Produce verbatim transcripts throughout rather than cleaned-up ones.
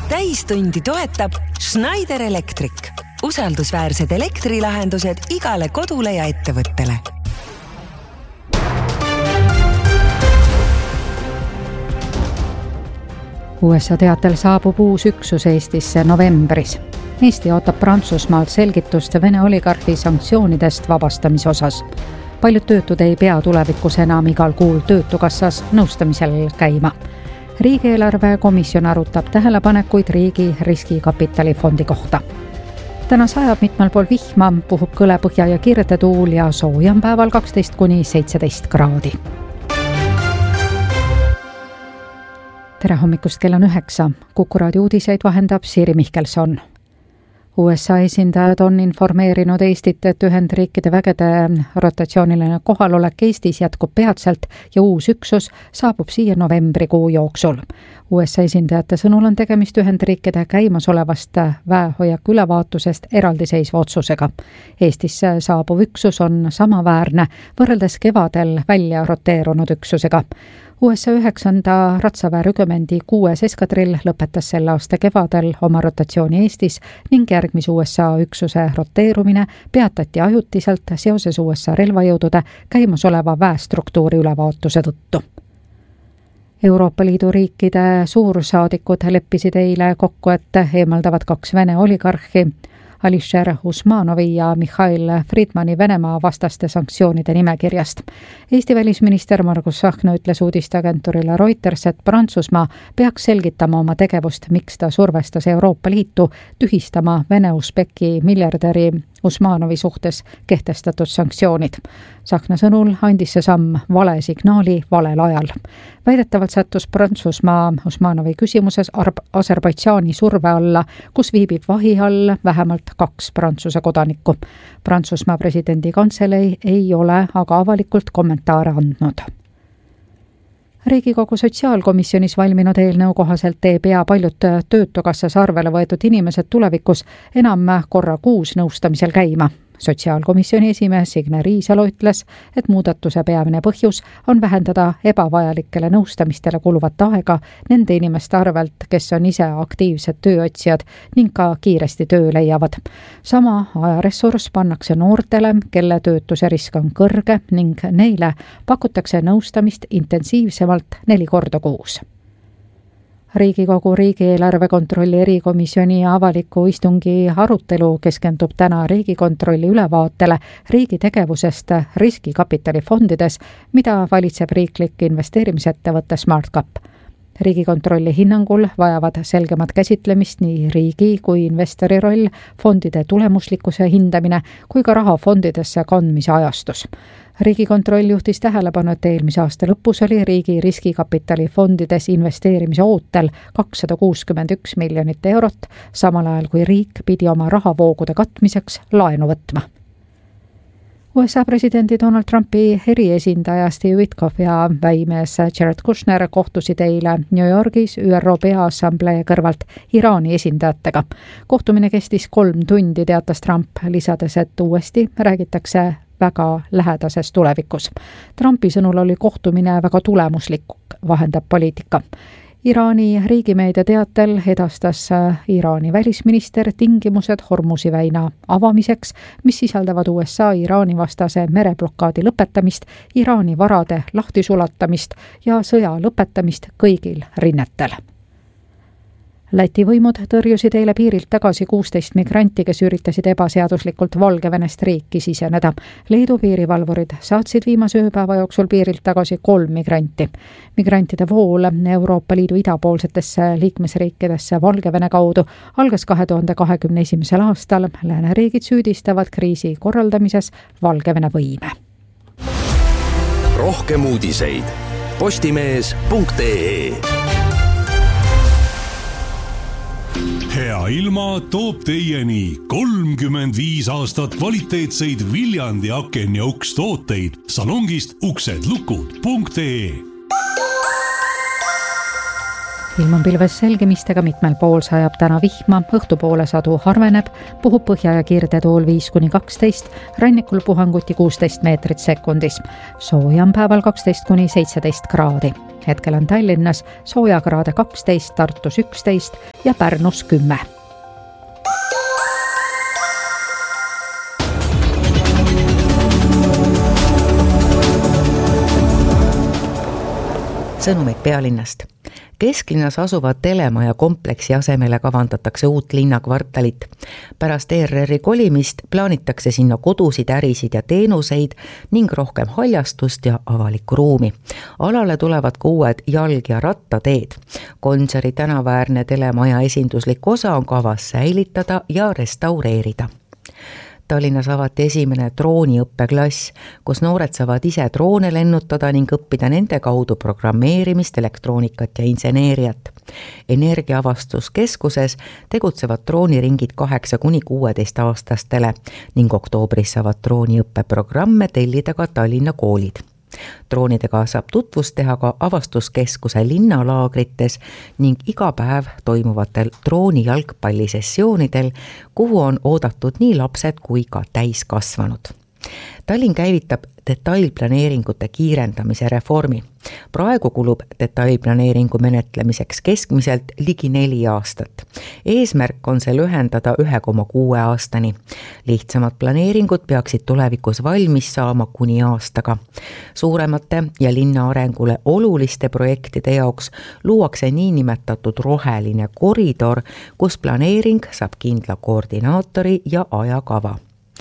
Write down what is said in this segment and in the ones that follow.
täistundi toetab Schneider Electric. Usaldusväärsed elektrilahendused igale kodule ja ettevõttele. U S A teatel saabub uus üksus Eestisse novembris. Eesti ootab Prantsusmaalt selgitust Vene oligarhi sanktsioonidest vabastamise osas. Paljud töötud ei pea tulevikus enam igal kuul töötukassas nõustamisel käima. Riigieelarve komisjon arutab tähelepanekuid riigi riskikapitalifondi kohta. Täna sajab mitmel pool vihma, puhub kõlepõhja ja kirdetuul ja soojam päeval kaksteist kuni seitseteist kraadi. Tere hommikust, kell on üheksa. Kuku raadio uudiseid vahendab Siiri Mihkelson. U S A esindajad on informeerinud Eestit, et Ühendriikide vägede rotatsiooniline kohalolek Eestis jätkub peatselt ja uus üksus saabub siia novembrikuu jooksul. U S A esindajate sõnul on tegemist Ühendriikide käimasolevast väehoiaku ülevaatusest eraldiseisva otsusega. Eestisse saabuv üksus on samaväärne võrreldes kevadel välja roteerunud üksusega. U S A üheksanda ratsaväerügemendi kuues eskadrill lõpetas selle aasta kevadel oma rotatsiooni Eestis ning järgmise U S A üksuse roteerumine peatati ajutiselt seoses U S A relvajõudude käimasoleva väestruktuuri ülevaatuse tõttu. Euroopa Liidu riikide suursaadikud leppisid eile kokku, et eemaldavad kaks Vene oligarhi, Alisher Usmanovi ja Mihhail Friedmani Venemaa vastaste sanktsioonide nimekirjast. Eesti välisminister Margus Tsahkna ütles uudisteagentuurile Reuters, et Prantsusmaa peaks selgitama oma tegevust, miks ta survestas Euroopa Liitu tühistama Vene-Usbeki miljardäri Usmanovi suhtes kehtestatud sanktsioonid. Tsahkna sõnul andis see samm vale signaali valel ajal. Väidetavalt sattus Prantsusmaa Usmanovi küsimuses Aserbaidžaani surve alla, kus viibib vahi all vähemalt kaks Prantsuse kodanikku. Prantsusmaa presidendi kantselei ei ole aga avalikult kommentaare andnud. Riigikogu sotsiaalkomisjonis valminud eelnõu kohaselt ei pea paljud töötukassas arvele võetud inimesed tulevikus enam korra kuus nõustamisel käima. Sotsiaalkomisjoni esimees Signe Riisalo ütles, et muudatuse peamine põhjus on vähendada ebavajalikele nõustamistele kuluvat aega nende inimeste arvelt, kes on ise aktiivsed tööotsijad ning ka kiiresti töö leiavad. Sama ajaressurss pannakse noortele, kelle töötuse risk on kõrge ning neile pakutakse nõustamist intensiivsemalt neli korda kuus. Riigikogu riigieelarve kontrolli erikomisjoni avaliku istungi arutelu keskendub täna Riigikontrolli ülevaatele riigi tegevusest riskikapitalifondides, mida valitseb riiklik investeerimisettevõte SmartCap. Riigikontrolli hinnangul vajavad selgemat käsitlemist nii riigi kui investori roll, fondide tulemuslikkuse hindamine kui ka raha fondidesse kandmise ajastus. Riigikontroll juhtis tähelepanu, et eelmise aasta lõpus oli riigi riskikapitali fondides investeerimise ootel kakssada kuuskümmend üks miljonit eurot, samal ajal kui riik pidi oma rahavoogude katmiseks laenu võtma. U S A presidendi Donald Trumpi eriesindaja Steve Witkoff ja väimees Jared Kushner kohtusid eile New Yorgis Ü R O Peaassamblee kõrvalt Iraani esindajatega. Kohtumine kestis kolm tundi, teatas Trump, lisades, et uuesti räägitakse väga lähedases tulevikus. Trumpi sõnul oli kohtumine väga tulemuslik, vahendab poliitika. Iraani riigimeedia teatel edastas Iraani välisminister tingimused Hormuzi väina avamiseks, mis sisaldavad U S A Iraani vastase mereblokaadi lõpetamist, Iraani varade lahtisulatamist ja sõja lõpetamist kõigil rinnetel. Läti võimud tõrjusid eile piirilt tagasi kuusteist migranti, kes üritasid ebaseaduslikult Valgevenest riiki siseneda. Leedu piirivalvurid saatsid viimase ööpäeva jooksul piirilt tagasi kolm migranti. Migrantide vool Euroopa Liidu idapoolsetesse liikmesriikidesse Valgevene kaudu algas kahe tuhande kahekümne esimesel aastal. Lääneriigid süüdistavad kriisi korraldamises Valgevene võime. Rohkem uudiseid postimees punkt ee. Hea ilma toob teieni kolmkümmend viis aastat kvaliteetseid Viljandi aken ja uks tooteid salongist uksed lukud punkt ee. ilm on pilves selgemistega, mitmel pool sajab täna vihma, õhtupoole sadu harveneb, puhub põhja- ja kirdetuul viis kuni kaksteist, rannikul puhanguti kuusteist meetrit sekundis. Sooja on päeval kaksteist kuni seitseteist kraadi. Hetkel on Tallinnas soojakraade kaksteist, Tartus üksteist ja Pärnus kümme. Sõnumid pealinnast. Kesklinnas asuva telemaja kompleksi asemele kavandatakse uut linnakvartalit. Pärast E R R-i kolimist plaanitakse sinna kodusid, ärisid ja teenuseid ning rohkem haljastust ja avalikku ruumi. Alale tulevad ka uued jalg- ja rattateed. Gonsiori tänaväärne telemaja esinduslik osa on kavas säilitada ja restaureerida. Tallinnas avati esimene drooniõppeklass, kus noored saavad ise droone lennutada ning õppida nende kaudu programmeerimist, elektroonikat ja inseneeriat. Energiavastuskeskuses tegutsevad drooniringid kaheksa kuni kuueteist aastastele ning oktoobris saavad drooniõppeprogramme tellida ka Tallinna koolid. Droonidega saab tutvust teha ka avastuskeskuse linnalaagrites ning iga päev toimuvatel drooni jalgpallisessioonidel, kuhu on oodatud nii lapsed kui ka täiskasvanud. Tallinn käivitab detailplaneeringute kiirendamise reformi. Praegu kulub detailplaneeringu menetlemiseks keskmiselt ligi neli aastat. Eesmärk on see lühendada ühe koma kuue aastani. Lihtsamad planeeringud peaksid tulevikus valmis saama kuni aastaga. Suuremate ja linna arengule oluliste projektide jaoks luuakse niinimetatud roheline koridor, kus planeering saab kindla koordinaatori ja ajakava.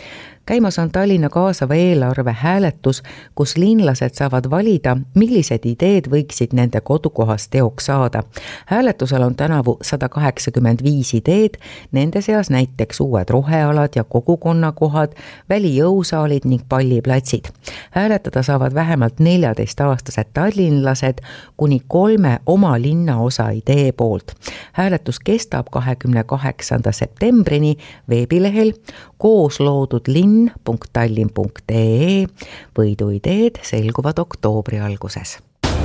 Käimas on Tallinna kaasava eelarve hääletus, kus linlased saavad valida, millised ideed võiksid nende kodukohas teoks saada. Hääletusel on tänavu sada kaheksakümmend viis ideed, nende seas näiteks uued rohealad ja kogukonnakohad, välijõusaalid ning palliplatsid. Hääletada saavad vähemalt neljateist-aastased tallinlased kuni kolme oma linnaosa idee poolt. Hääletus kestab kahekümne kaheksanda septembrini veebilehel koos loodud linn punkt tallinn punkt ee. Võiduideed selguvad oktoobri alguses.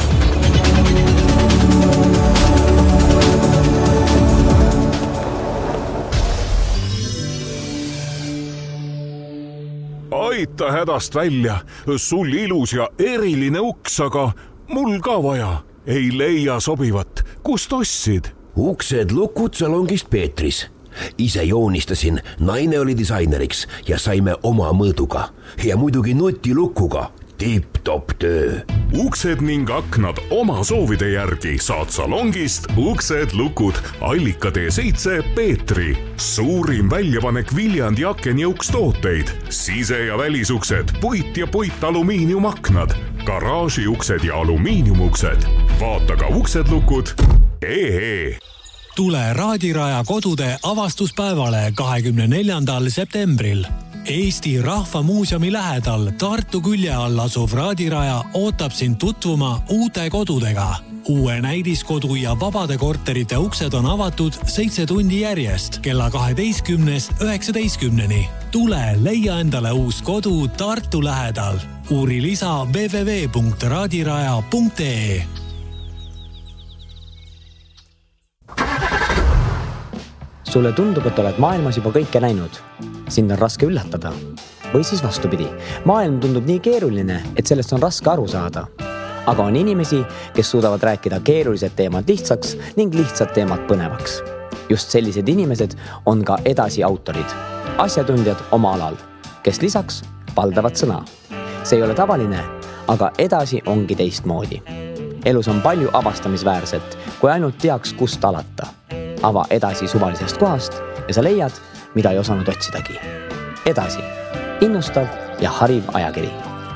Aita hädast välja, sul ilus ja eriline uks, aga mul ka vaja. Ei leia sobivat, kust ostsid? Uksed lukud salongist Peetris. Ise joonistasin, naine oli disaineriks ja saime oma mõõduga. Ja muidugi nutilukuga. Tipp-top töö. Uksed ning aknad oma soovide järgi saad salongist Uksed lukud Allika tee seitse Peetri. Suurim väljapanek Viljandi aken ja ukstooteid. Sise- ja välisuksed, puit ja puit alumiiniumaknad, garaažiuksed ja alumiiniumuksed. Vaata ka Uksed lukud. Ehee. Tule Raadiraja kodude avastuspäevale kahekümne neljandal septembril. Eesti Rahvamuuseumi lähedal Tartu külje all asuv Raadiraja ootab sind tutvuma uute kodudega. Uue näidiskodu ja vabade korterite uksed on avatud seitse tundi järjest kella kaheteistkümnest üheksateistkümneni. Tule leia endale uus kodu Tartu lähedal. Uuri lisa w w w punkt raadiraja punkt ee. Sulle tundub, et oled maailmas juba kõike näinud. Sind on raske üllatada. Või siis vastupidi. Maailm tundub nii keeruline, et sellest on raske aru saada. Aga on inimesi, kes suudavad rääkida keerulised teemad lihtsaks ning lihtsad teemad põnevaks. Just sellised inimesed on ka edasi autorid. Asjatundjad oma alal, kes lisaks valdavad sõna. See ei ole tavaline, aga edasi ongi teistmoodi. Elus on palju avastamisväärset, kui ainult teaks, kust alata. Ava edasi suvalisest kohast ja sa leiad, mida ei osanud otsidagi. Edasi. Innustav ja hariv ajakiri.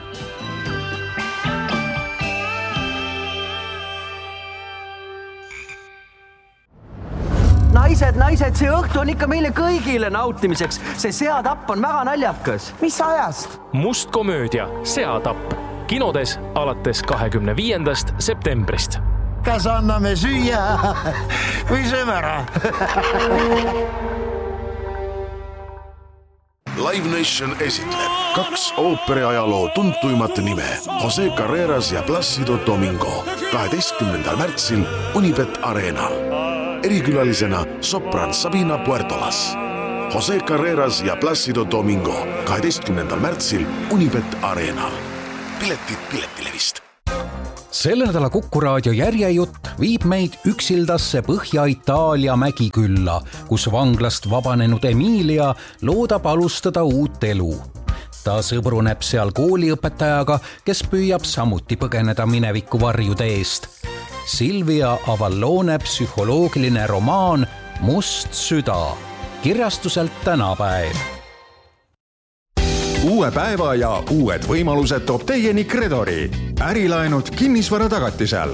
Naised, naised, see õhtu on ikka meile kõigile nautimiseks. See seatapp on väga naljakas. Mis ajast? Must komöödia Seatapp. Kinodes alates kahekümne viiendast septembrist. Kas anname süüa või sööme ära? Live Nation esitleb kaks ooperiajaloo tuntuimat nime Jose Carreras ja Plácido Domingo kaheteistkümnendal märtsil Unibet Arenal. Erikülalisena sopran Sabina Puertolas. Jose Carreras ja Plácido Domingo kaheteistkümnendal märtsil Unibet Arenal. Piletid Piletilevist. Selle nädala Kuku raadio järjejutt viib meid üksildasse Põhja-Itaalia mägikülla, kus vanglast vabanenud Emilia loodab alustada uut elu. Ta sõbruneb seal kooliõpetajaga, kes püüab samuti põgeneda mineviku varjude eest. Silvia Avallone psühholoogiline romaan Must süda, kirjastuselt Tänapäev. Uue päeva ja uued võimalused toob teieni Credori. Ärilaenud kinnisvara tagatisel.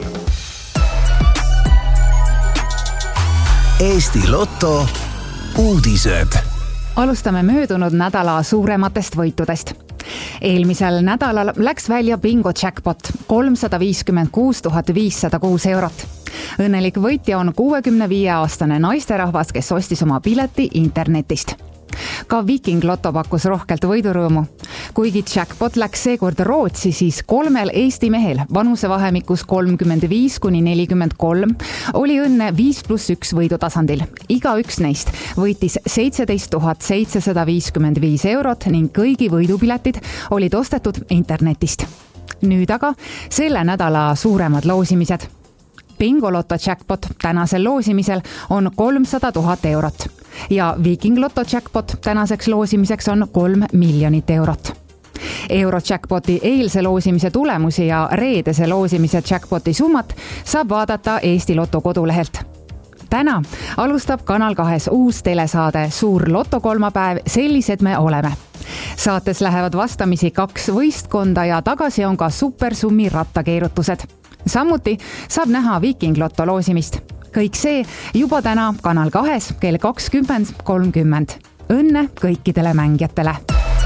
Eesti Lotto uudised. Alustame möödunud nädala suurematest võitudest. Eelmisel nädalal läks välja bingo jackpot kolmsada viiskümmend kuus tuhat viissada kuus eurot. Õnnelik võitja on kuuekümne viie aastane naisterahvas, kes ostis oma pileti internetist. Ka Viking Lotto pakkus rohkelt võidurõõmu. Kuigi jackpot läks seekord Rootsi, siis kolmel Eesti mehel vanusevahemikus kolmkümmend viis kuni nelikümmend kolm oli õnne viis pluss üks võidu tasandil. Iga üks neist võitis seitseteist tuhat seitsesada viiskümmend viis eurot ning kõigi võidupiletid olid ostetud internetist. Nüüd aga selle nädala suuremad loosimised. Bingo Lotto jackpot tänasel loosimisel on kolmsada tuhat eurot ja Viking Lotto jackpot tänaseks loosimiseks on kolm miljonit eurot. Euro jackpoti eilse loosimise tulemusi ja reedese loosimise jackpoti summat saab vaadata Eesti Lotto kodulehelt. Täna alustab Kanal kahes uus telesaade Suur Lotto kolmapäev, sellised me oleme. Saates lähevad vastamisi kaks võistkonda ja tagasi on ka supersummi rattakeerutused. Samuti saab näha Viking Lotto loosimist. Kõik see juba täna Kanal kahes kell kakskümmend kolmkümmend. Õnne kõikidele mängijatele.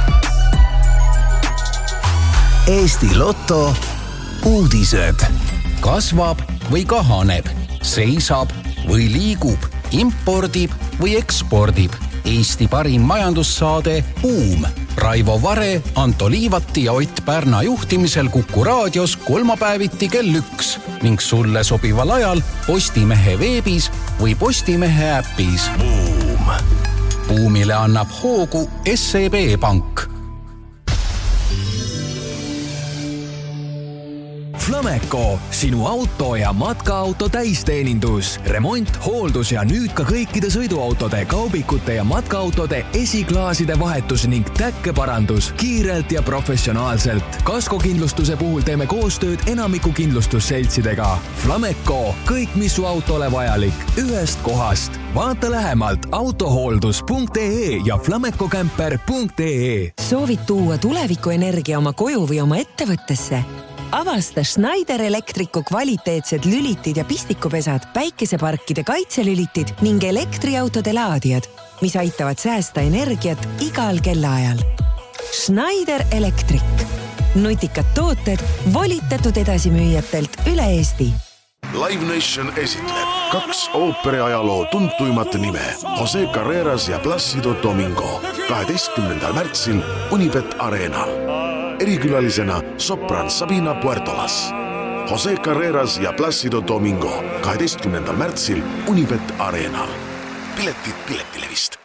Eesti Lotto uudised. Kasvab või kahaneb, seisab või liigub, impordib või ekspordib. Eesti parim majandussaade Buum. Raivo Vare, Anto Liivati ja Ott Pärna juhtimisel Kuku raadios kolmapäeviti kell üks ning sulle sobival ajal Postimehe veebis või Postimehe äpis. Buum. Buumile annab hoogu S E B Pank. Flameco, sinu auto ja matkaauto täisteenindus, remont, hooldus ja nüüd ka kõikide sõiduautode, kaubikute ja matkaautode esiklaaside vahetus ning täkkeparandus kiirelt ja professionaalselt. Kaskokindlustuse puhul teeme koostööd enamiku kindlustusseltsidega. Flameco, kõik mis su autole vajalik, ühest kohast. Vaata lähemalt autohooldus punkt E E ja flamecocamper punkt E E. Soovid tuua tulevikuenergia oma koju või oma ettevõttesse? Avasta Schneider Electricu kvaliteetsed lülitid ja pistikupesad, päikeseparkide kaitselülitid ning elektriautode laadijad, mis aitavad säästa energiat igal kellaajal. Schneider Electric. Nutikad tooted volitatud edasimüüjatelt üle Eesti. Live Nation esitleb kaks ooperiajaloo tuntuimat nime Jose Carreras ja Plácido Domingo kaheteistkümnendal märtsil Unibet Arenal. Erikülalisena sopran Sabina Puertolas. Jose Carreras ja Plácido Domingo kaheteistkümnendal märtsil Unibet Arenal. Piletid Piletilevist.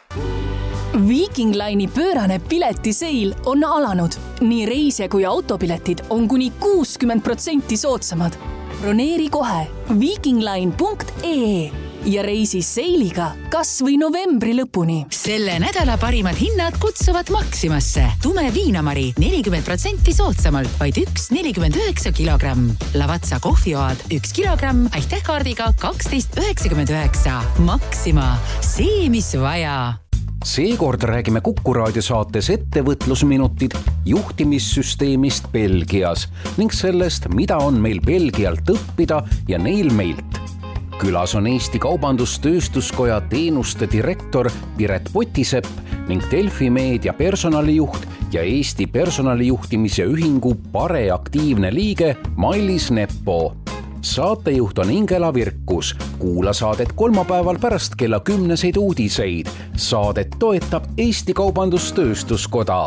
Viking Line'i pöörane piletiseil on alanud. Nii reisija kui autopiletid on kuni kuuskümmend protsenti soodsamad. Broneeri kohe vikingline punkt E E ja reisi seiliga kas või novembri lõpuni. Selle nädala parimad hinnad kutsuvad Maximasse. Tume viinamari nelikümmend protsenti soodsamalt, vaid üks nelikümmend üheksa kilogramm. Lavatsa kohvioad üks kilogramm, aitäh kaardiga kaksteist üheksakümmend üheksa. Maxima, see mis vaja. Seekord räägime Kuku raadiosaates ettevõtlusminutid juhtimissüsteemist Belgias ning sellest, mida on meil Belgialt õppida ja neil meilt. Külas on Eesti Kaubandus-Tööstuskoja teenuste direktor Piret Potisepp ning Delfi meedia personalijuht ja Eesti personalijuhtimise ühingu Pare aktiivne liige Mailis Neppo. saatejuht on Ingela Virkus. Kuula saadet kolmapäeval pärast kella kümneseid uudiseid. Saadet toetab Eesti Kaubandus-Tööstuskoda.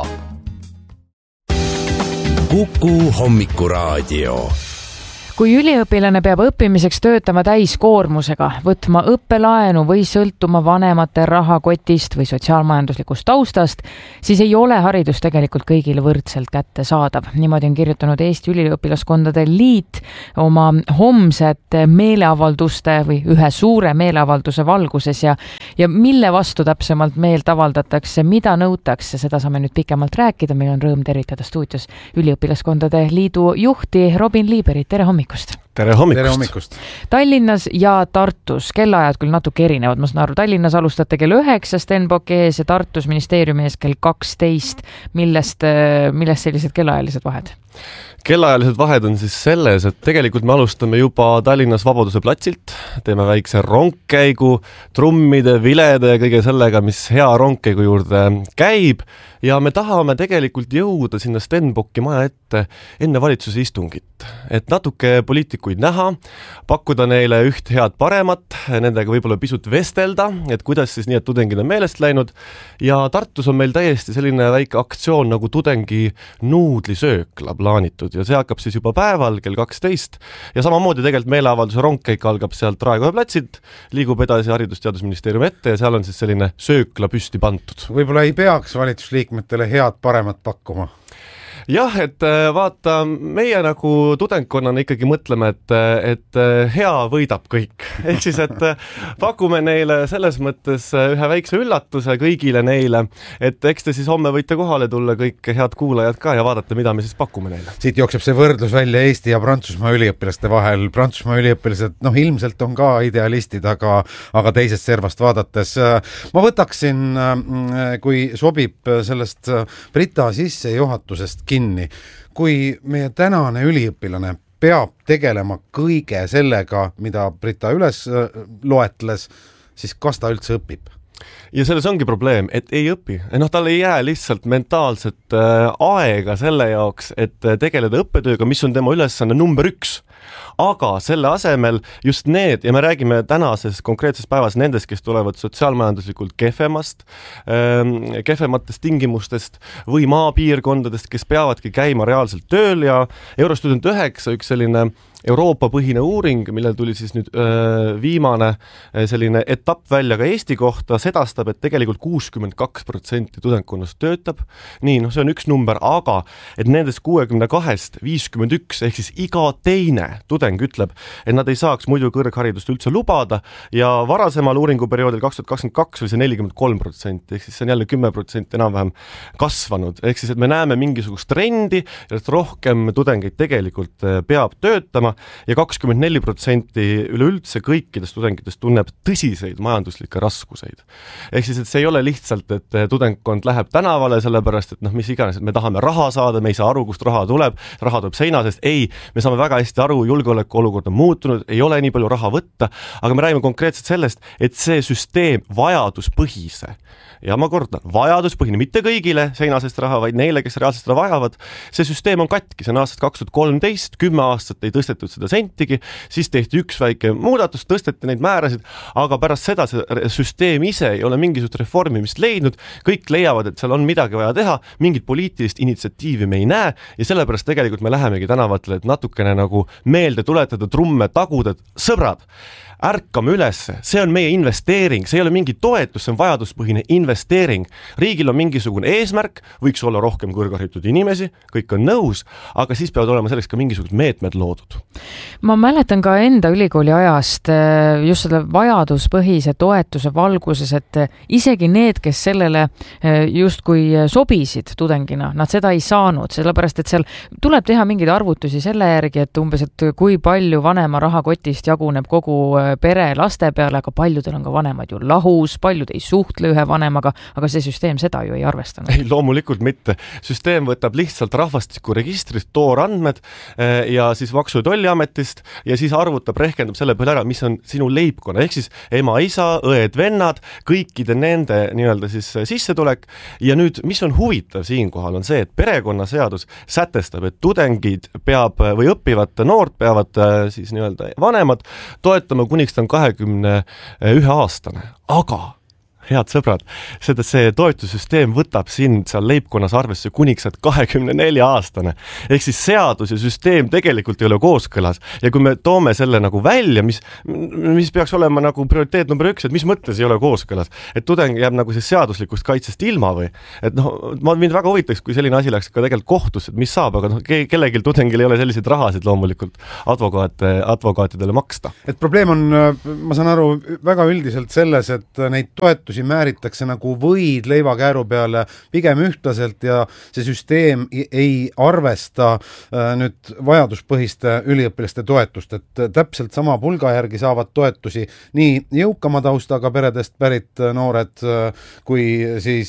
Kuku hommikuraadio. Kui üliõpilane peab õppimiseks töötama täiskoormusega, võtma õppelaenu või sõltuma vanemate rahakotist või sotsiaalmajanduslikust taustast, siis ei ole haridus tegelikult kõigile võrdselt kätte saadav. Niimoodi on kirjutanud Eesti Üliõpilaskondade Liit oma homsete meeleavalduste või ühe suure meeleavalduse valguses ja, ja mille vastu täpsemalt meelt avaldatakse, mida nõutakse, seda saame nüüd pikemalt rääkida. Meil on rõõm tervitada stuudios Üliõpilaskondade Liidu juhti Robin Liiberit. Tere hommikust! Tere hommikust. Tere hommikust! Tallinnas ja Tartus kellaajad küll natuke erinevad. Ma saan aru, Tallinnas alustate kell üheksa Stenbocki ees ja Tartus ministeeriumi ees kell kaksteist. Millest, millest sellised kellaajalised vahed? Kellaajalised vahed on siis selles, et tegelikult me alustame juba Tallinnas Vabaduse platsilt, teeme väikse rongkäigu, trummide, vilede ja kõige sellega, mis hea rongkäigu juurde käib ja me tahame tegelikult jõuda sinna Stenbocki maja ette enne valitsuse istungit, et natuke poliitikuid näha, pakkuda neile üht head paremat, nendega võib-olla pisut vestelda, et kuidas siis nii, et tudengid on meelest läinud ja Tartus on meil täiesti selline väike aktsioon nagu tudengi nuudlisöökla plaanitud ja see hakkab siis juba päeval kell kaksteist ja samamoodi tegelikult meeleavalduse rongkäik algab sealt Raekoja platsilt, liigub edasi Haridus-Teadusministeeriumi ette ja seal on siis selline söökla püsti pandud. Võib-olla ei peaks valitsusliikmetele head paremat pakkuma? Jah, et vaata, meie nagu tudengkonnana ikkagi mõtleme, et, et hea võidab kõik. Ehk siis, et pakume neile selles mõttes ühe väikse üllatuse kõigile neile, et eks te siis homme võite kohale tulla kõik head kuulajad ka ja vaadata, mida me siis pakume neile. Siit jookseb see võrdlus välja Eesti ja Prantsusmaa üliõpilaste vahel. Prantsusmaa üliõpilased, noh, ilmselt on ka idealistid, aga, aga teisest servast vaadates. Ma võtaksin, kui sobib sellest Brita sissejuhatusest kinni. Kui meie tänane üliõpilane peab tegelema kõige sellega, mida Brita üles loetles, siis kas ta üldse õpib? Ja selles ongi probleem, et ei õpi. Noh, tal ei jää lihtsalt mentaalset äh, aega selle jaoks, et tegeleda õppetööga, mis on tema ülesanne number üks. Aga selle asemel just need, ja me räägime tänases konkreetses päevas nendest, kes tulevad sotsiaalmajanduslikult kehvemast, ähm, kehvematest tingimustest või maapiirkondadest, kes peavadki käima reaalselt tööl ja Eurostudent üheksa, üks selline Euroopa põhine uuring, millel tuli siis nüüd öö, viimane selline etapp välja ka Eesti kohta, sedastab, et tegelikult kuuskümmend kaks protsenti tudengkonnast töötab. Nii, noh, see on üks number, aga et nendest kuuekümne kahest viiskümmend üks ehk siis iga teine tudeng ütleb, et nad ei saaks muidu kõrgharidust üldse lubada ja varasemal uuringuperioodil kaks tuhat kakskümmend kaks oli see nelikümmend kolm protsenti, ehk siis see on jälle kümme protsenti enam-vähem kasvanud. Ehk siis, et me näeme mingisugust trendi, et rohkem tudengeid tegelikult peab töötama ja kakskümmend neli protsenti üleüldse kõikidest tudengitest tunneb tõsiseid majanduslikke raskuseid. Ehk siis, et see ei ole lihtsalt, et tudengkond läheb tänavale sellepärast, et noh, mis iganes, et me tahame raha saada, me ei saa aru, kust raha tuleb, raha tuleb seina sest, ei, me saame väga hästi aru, julgeoleku olukord on muutunud, ei ole nii palju raha võtta, aga me räägime konkreetselt sellest, et see süsteem vajaduspõhise ja ma kordan, vajaduspõhine, mitte kõigile seinasest raha, vaid neile, kes reaalselt seda vajavad, see süsteem on katki, see on aastat kaks tuhat kolmteist, kümme aastat ei tõstetud seda sentigi, siis tehti üks väike muudatus, tõsteti neid määrasid, aga pärast seda see süsteem ise ei ole mingisugust reformimist leidnud, kõik leiavad, et seal on midagi vaja teha, mingit poliitilist initsiatiivi me ei näe ja sellepärast tegelikult me lähemegi tänavatele, et natukene nagu meelde tuletada, trumme taguda, sõbrad, ärkame ülesse, see on meie investeering, see ei ole mingi toetus, see on vajaduspõhine investeering. Riigil on mingisugune eesmärk, võiks olla rohkem kõrgharitud inimesi, kõik on nõus, aga siis peavad olema selleks ka mingisugused meetmed loodud. Ma mäletan ka enda ülikooli ajast just selle vajaduspõhise toetuse valguses, et isegi need, kes sellele justkui sobisid tudengina, nad seda ei saanud, sellepärast, et seal tuleb teha mingeid arvutusi selle järgi, et umbes, et kui palju vanema rahakotist jaguneb kogu pere laste peale, aga paljudel on ka vanemad ju lahus, paljud ei suhtle ühe vanemaga, aga see süsteem seda ju ei arvestanud. Ei, loomulikult mitte. Süsteem võtab lihtsalt rahvastikuregistrist toorandmed ja siis Maksu- ja Tolliametist ja siis arvutab, rehkendab selle peale ära, mis on sinu leibkonna, ehk siis ema, isa, õed, vennad, kõikide nende nii-öelda siis sissetulek. Ja nüüd, mis on huvitav siinkohal, on see, et perekonnaseadus sätestab, et tudengid peab või õppivad noort peavad siis nii-öelda vanemad toetama kuniks ta on kahekümne ühe aastane. Aga head sõbrad, seda see toetussüsteem võtab sind seal leibkonnas arvesse kuniks et kahekümne nelja aastane. Ehk siis seadus ja süsteem tegelikult ei ole kooskõlas. Ja kui me toome selle nagu välja, mis, mis peaks olema nagu prioriteet number üks, et mis mõttes ei ole kooskõlas, et tudeng jääb nagu siis seaduslikust kaitsest ilma või, et noh, ma mind väga huvitaks, kui selline asi läks ka tegelikult kohtusse, et mis saab, aga noh, kellelgi tudengil ei ole selliseid rahasid loomulikult advokaate, advokaatidele maksta. Et probleem on, ma saan aru, väga üldiselt selles, et neid toetusi määritakse nagu võid leivakääru peale pigem ühtlaselt ja see süsteem ei arvesta nüüd vajaduspõhiste üliõpilaste toetust, et täpselt sama pulga järgi saavad toetusi nii jõukama taustaga peredest pärit noored kui siis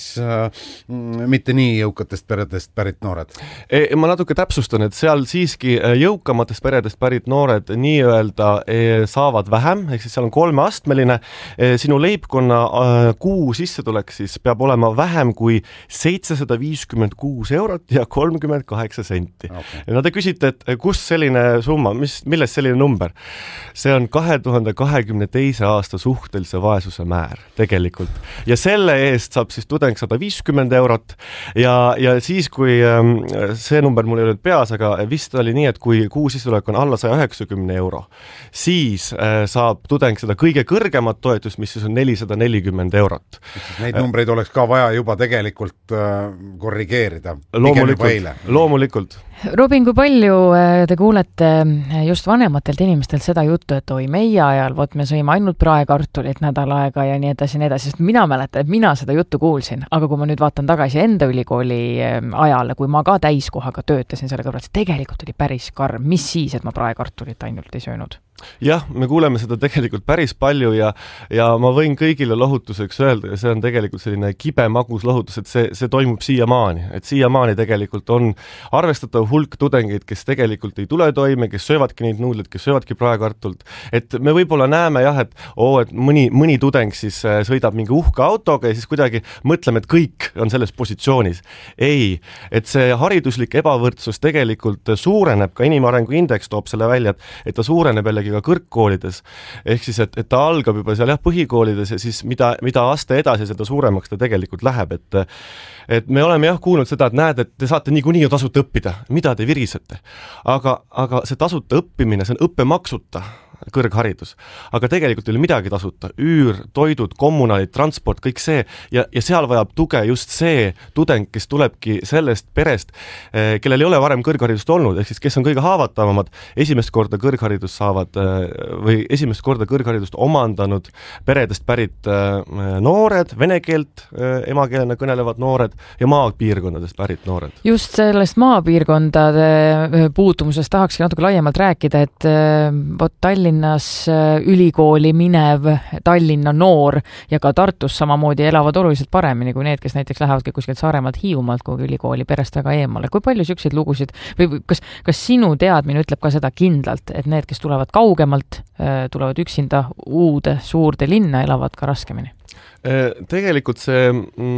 mitte nii jõukatest peredest pärit noored. Ma natuke täpsustan, et seal siiski jõukamatest peredest pärit noored nii-öelda saavad vähem, ehk siis seal on kolmeastmeline, sinu leibkonna kuu sissetulek siis peab olema vähem kui seitsesada viiskümmend kuus eurot ja kolmkümmend kaheksa senti. Okay. Ja no te küsite, et kus selline summa, mis, millest selline number? See on kahe tuhande kahekümne teise aasta suhtelise vaesuse määr tegelikult. Ja selle eest saab siis tudeng sada viiskümmend eurot ja, ja siis, kui see number mul ei olnud peas, aga vist oli nii, et kui kuu sissetulek on alla saja üheksakümne euro, siis saab tudeng seda kõige kõrgemat toetust, mis siis on nelisada nelikümmend eurot. Neid numbreid oleks ka vaja juba tegelikult äh, korrigeerida. Loomulikult, loomulikult. Robin, kui palju te kuulete just vanematelt inimestelt seda juttu, et oi, meie ajal, vot me sõime ainult praekartulit nädal aega ja nii edasi, nii edasi, sest mina mäletan, et mina seda juttu kuulsin, aga kui ma nüüd vaatan tagasi enda ülikooli ajale, kui ma ka täiskohaga töötasin selle kõrval, tegelikult oli päris karm, mis siis, et ma praekartulit ainult ei söönud? Jah, me kuuleme seda tegelikult päris palju ja, ja ma võin kõigile lohutuseks öelda, ja see on tegelikult selline kibe magus lohutus, et see, see toimub siiamaani, et siiamaani tegelikult on arvestatav hulk tudengeid, kes tegelikult ei tule toime, kes söövadki neid nuudleid, kes söövadki praekartult, et me võib-olla näeme jah, et, oo, et mõni, mõni tudeng siis sõidab mingi uhke autoga ja siis kuidagi mõtleme, et kõik on selles positsioonis. Ei, et see hariduslik ebavõrdsus tegelikult suureneb, ka inimarengu indeks toob selle välja, et, et ta suureneb jälle ka kõrgkoolides. Ehk siis, et, et ta algab juba seal jah, põhikoolides ja siis mida, mida aste edasi, seda suuremaks ta tegelikult läheb. Et, et me oleme jah kuulnud seda, et näed, et te saate niikuinii tasuta õppida. Mida te virisete? Aga, aga see tasuta õppimine, see on õppemaksuta kõrgharidus. Aga tegelikult ei ole midagi tasuta. Üür, toidud, kommunaalid, transport, kõik see. Ja, ja seal vajab tuge just see tudeng, kes tulebki sellest perest, kellel ei ole varem kõrgharidust olnud, ehk siis kes on kõige haavatavamad, esimest korda kõrgharidust saavad või esimest korda kõrgharidust omandanud peredest pärit noored, vene keelt emakeelena kõnelevad noored ja maapiirkondadest pärit noored. Just sellest maapiirkondade puutumusest tahakski natuke laiemalt rääkida, et vot Tallinnas ülikooli minev Tallinna noor ja ka Tartus samamoodi elavad oluliselt paremini kui need, kes näiteks lähevadki kuskilt Saaremaalt Hiiumaalt kui ülikooli perest väga eemale. Kui palju selliseid lugusid või kas, kas sinu teadmine ütleb ka seda kindlalt, et need, kes tulevad kaugemalt, tulevad üksinda uude suurde linna, elavad ka raskemini? Tegelikult see,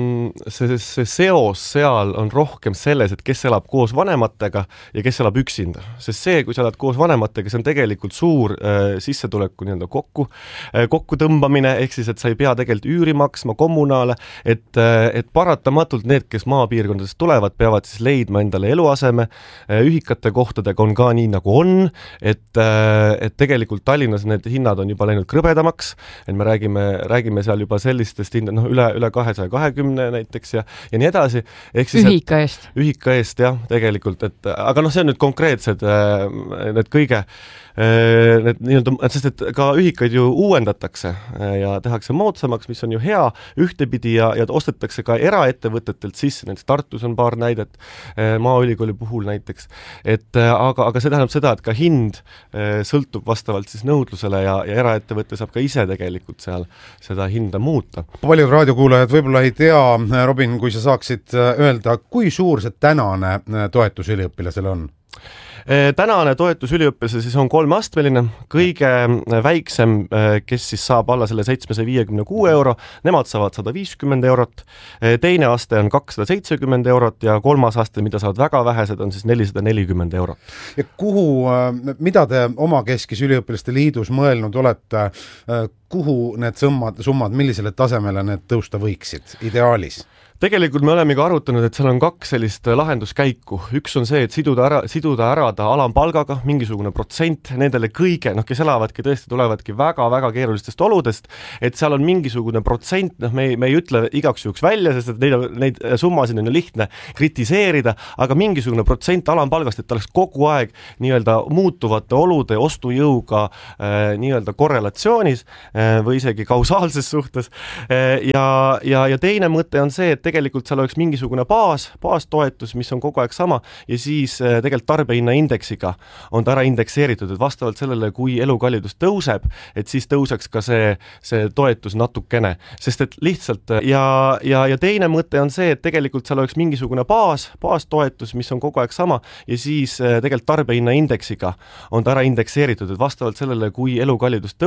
see, see seos seal on rohkem selles, et kes elab koos vanematega ja kes elab üksinda. Sest see, kui sa elad koos vanematega, see on tegelikult suur äh, sissetuleku nii-öelda kokku, äh, kokku tõmbamine, ehk siis, et sa ei pea tegelikult üüri maksma, kommunaale, et, äh, et paratamatult need, kes maapiirkondadest tulevad, peavad siis leidma endale eluaseme, äh, ühikate kohtadega on ka nii, nagu on, et, äh, et tegelikult Tallinnas need hinnad on juba läinud krõbedamaks, et me räägime, räägime seal juba sellistest hind, noh, üle, üle kahesaja kahekümne näiteks ja, ja nii edasi. Ehk siis, ühika eest. Ühika eest, jah, tegelikult, et aga noh, see on nüüd konkreetsed need kõige need nii-öelda, sest et ka ühikaid ju uuendatakse ja tehakse moodsamaks, mis on ju hea ühtepidi ja, ja ostetakse ka eraettevõtetelt sisse, näiteks Tartus on paar näidet, Maaülikooli puhul näiteks, et aga, aga see tähendab seda, et ka hind sõltub vastavalt siis nõudlusele ja, ja eraettevõte saab ka ise tegelikult seal seda hinda muuta. Paljud raadiokuulajad võib-olla ei tea, Robin, kui sa saaksid öelda, kui suur see tänane toetus üliõpilasele on? Tänane toetus üliõpilasele siis on kolmeastmeline, kõige väiksem, kes siis saab alla selle seitsmesaja viiekümne kuue euro, nemad saavad sada viiskümmend eurot, teine aste on kakssada seitsekümmend eurot ja kolmas aste, mida saavad väga vähesed, on siis nelisada nelikümmend eurot. Ja kuhu, mida te omakeskis üliõpilaste liidus mõelnud olete, kuhu need summad, summad, millisele tasemele need tõusta võiksid ideaalis? Tegelikult me olemegi arutanud, et seal on kaks sellist lahenduskäiku. Üks on see, et siduda ära, siduda ära ta alampalgaga, mingisugune protsent nendele kõige, noh, kes elavadki tõesti, tulevadki väga-väga keerulistest oludest, et seal on mingisugune protsent, noh, me ei, me ei ütle igaks juhuks välja, sest et neid, neid summasid on ju lihtne kritiseerida, aga mingisugune protsent alampalgast, et oleks kogu aeg nii-öelda muutuvate olude ostujõuga äh, nii-öelda korrelatsioonis äh, või isegi kausaalses suhtes äh, ja, ja, ja teine mõte on see, et tegelikult seal oleks mingisugune baas, baastoetus, mis on kogu aeg sama ja siis tegelikult tarbehinnaindeksiga on ta ära indekseeritud, et vastavalt sellele, kui elukallidus tõuseb, et siis tõuseks ka see, see toetus natukene, sest et lihtsalt ja, ja, ja teine mõte on see, et tegelikult seal oleks mingisugune baas, baastoetus, mis on kogu aeg sama ja siis tegelikult tarbehinnaindeksiga on ta ära indekseeritud, et vastavalt sellele, kui elukallidus tõuseb,